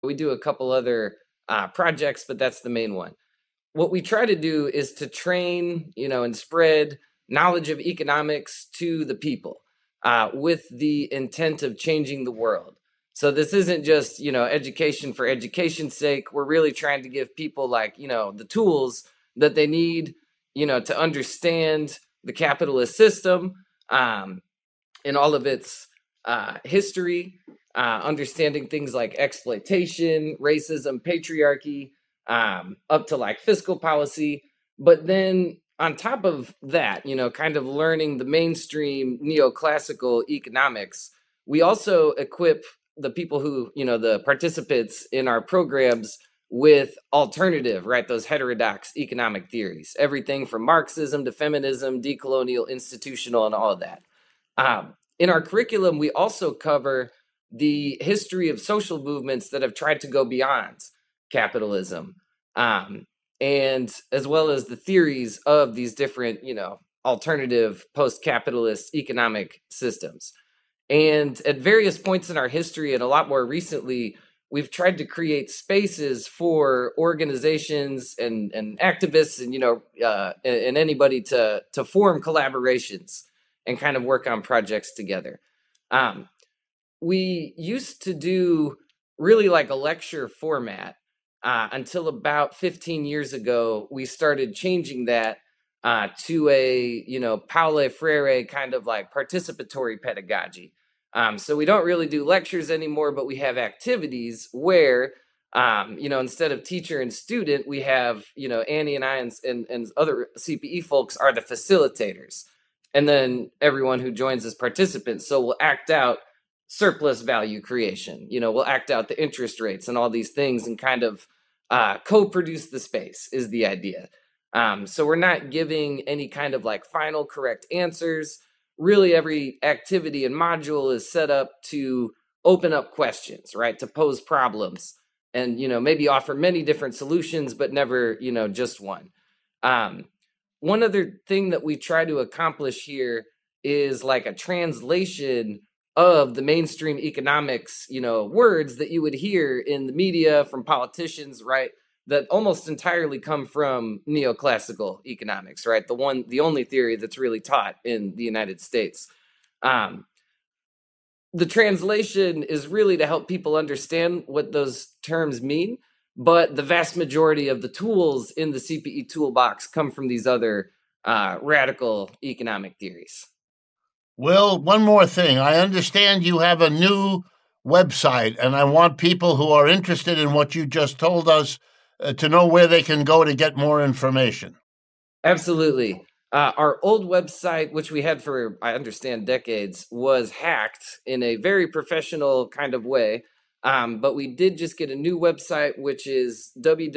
We do a couple other projects, but that's the main one. What we try to do is to train, and spread knowledge of economics to the people with the intent of changing the world. So this isn't just, education for education's sake. We're really trying to give people like, the tools that they need, to understand the capitalist system in all of its history, understanding things like exploitation, racism, patriarchy, up to like fiscal policy. But then on top of that, kind of learning the mainstream neoclassical economics, we also equip the people who, the participants in our programs with alternative, right? Those heterodox economic theories, everything from Marxism to feminism, decolonial, institutional, and all of that. In our curriculum, we also cover the history of social movements that have tried to go beyond capitalism, and as well as the theories of these different, alternative post-capitalist economic systems. And at various points in our history, and a lot more recently, we've tried to create spaces for organizations and activists and and anybody to form collaborations and kind of work on projects together. We used to do really like a lecture format until about 15 years ago. We started changing that to a, Paulo Freire kind of like participatory pedagogy. So we don't really do lectures anymore, but we have activities where, instead of teacher and student, we have, Annie and I and other CPE folks are the facilitators. And then everyone who joins as participants. So we'll act out surplus value creation, we'll act out the interest rates and all these things and kind of co-produce the space is the idea. So we're not giving any kind of like final correct answers. Really, every activity and module is set up to open up questions, right? To pose problems and, maybe offer many different solutions, but never, just one. One other thing that we try to accomplish here is like a translation of the mainstream economics, words that you would hear in the media from politicians, right? That almost entirely come from neoclassical economics, right? The only theory that's really taught in the United States. The translation is really to help people understand what those terms mean, but the vast majority of the tools in the CPE toolbox come from these other radical economic theories. Well, one more thing. I understand you have a new website, and I want people who are interested in what you just told us to know where they can go to get more information. Absolutely. Our old website, which we had for, I understand, decades, was hacked in a very professional kind of way. But we did just get a new website, which is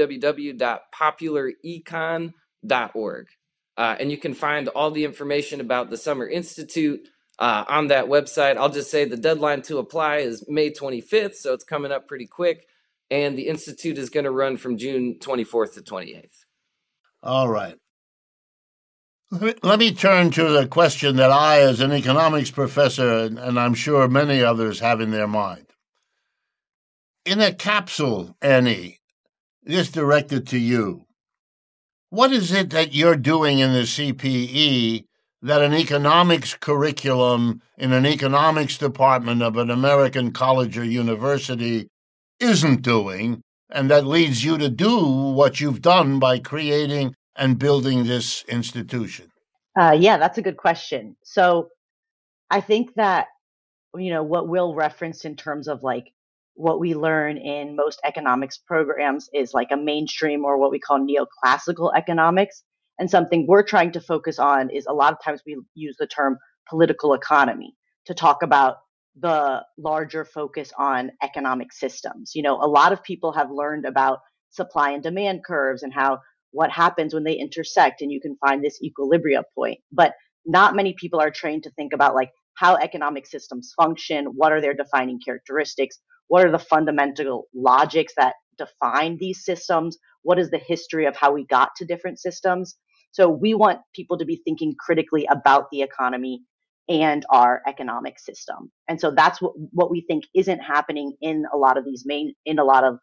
www.popularecon.org. And you can find all the information about the Summer Institute on that website. I'll just say the deadline to apply is May 25th, so it's coming up pretty quick. And the Institute is going to run from June 24th to 28th. All right. Let me turn to the question that I, as an economics professor, and I'm sure many others have in their mind. In a capsule, Annie, this directed to you, what is it that you're doing in the CPE that an economics curriculum in an economics department of an American college or university isn't doing, and that leads you to do what you've done by creating and building this institution? Yeah, that's a good question. So I think that, what Will referenced in terms of like what we learn in most economics programs is like a mainstream or what we call neoclassical economics. And something we're trying to focus on is a lot of times we use the term political economy to talk about the larger focus on economic systems. A lot of people have learned about supply and demand curves and how what happens when they intersect and you can find this equilibrium point. But not many people are trained to think about like how economic systems function, what are their defining characteristics, what are the fundamental logics that define these systems, what is the history of how we got to different systems. So we want people to be thinking critically about the economy, and our economic system. And so that's what we think isn't happening in a lot of